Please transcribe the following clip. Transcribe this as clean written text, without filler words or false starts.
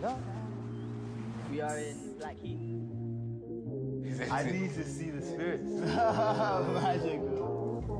No. We are in Blackheath. I need to see the spirits. Magic.